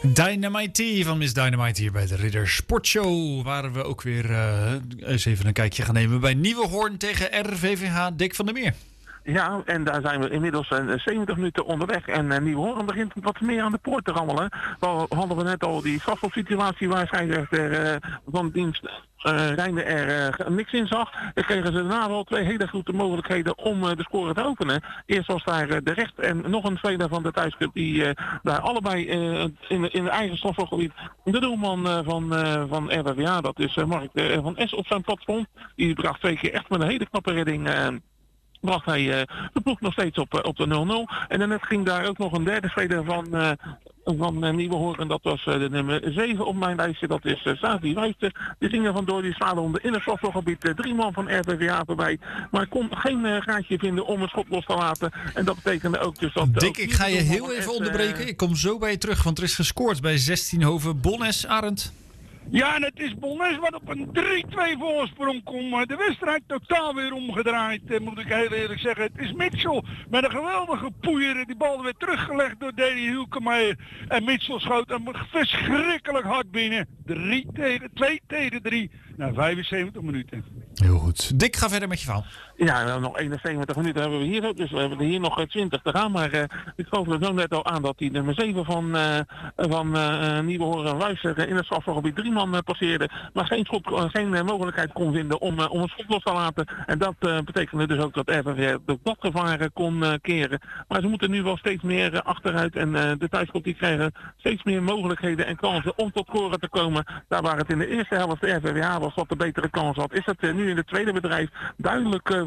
Dynamite van Miss Dynamite hier bij de Ridder Sportshow. Waar we ook weer eens even een kijkje gaan nemen bij Nieuwehoorn tegen RVVH Dick van der Meer. Ja, en daar zijn we inmiddels 70 minuten onderweg. En Nieuwehoorn begint wat meer aan de poort te rammelen. Hadden we net al die vaststopsituatie waar scheidsrechter van dienst Reinde er niks in zag. Dan kregen ze daarna wel twee hele goede mogelijkheden om de score te openen. Eerst was daar de recht en nog een speler van de thuisclub die daar allebei in het eigen strafschopgebied de doelman van RWVH, dat is Mark van S op zijn pad stond. Die bracht twee keer echt met een hele knappe redding. Bracht hij de ploeg nog steeds op de 0-0. En dan ging daar ook nog een derde speler van Nieuwehoorn. Dat was de nummer 7 op mijn lijstje. Dat is Savi Wijster. Die ging er vandoor. Die slalomde in het strafschopgebied 3 man van RWVH voorbij. Maar kon geen gaatje vinden om het schot los te laten. En dat betekende ook dus dat... Dick, ik ga je heel even onderbreken. Ik kom zo bij je terug, want er is gescoord bij 16hoven. Bonnes, Arend. Ja, en het is Bonnes wat op een 3-2 voorsprong komt. De wedstrijd totaal weer omgedraaid, moet ik heel eerlijk zeggen. Het is Mitchell met een geweldige poeier. Die bal werd teruggelegd door Danny Hulkemeyer. En Mitchell schoot hem verschrikkelijk hard binnen. 2 tegen 3 na 75 minuten. Heel goed. Dick, ga verder met je verhaal. Ja, nog 71 minuten hebben we hier ook. Dus we hebben er hier nog 20 te gaan. Maar ik geloof er zo net al aan dat die nummer 7 van Nieuwehoorn Wijster in het strafschopgebied 3 man passeerde. Maar geen mogelijkheid kon vinden om een schot los te laten. En dat betekende dus ook dat RWVH dat gevaar kon keren. Maar ze moeten nu wel steeds meer achteruit. En de thuisclub die krijgen steeds meer mogelijkheden en kansen om tot scoren te komen. Daar waar het in de eerste helft de RWVH was wat de betere kans had, is het nu in het tweede bedrijf duidelijk